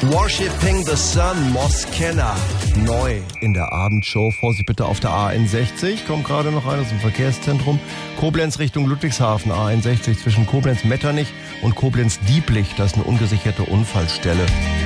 Worshipping the Sun, Moskenna. Neu in der Abendshow. Vorsicht bitte auf der A61. Kommt gerade noch rein aus dem Verkehrszentrum. Koblenz Richtung Ludwigshafen. A61 zwischen Koblenz-Metternich und Koblenz-Dieblich. Das ist eine ungesicherte Unfallstelle.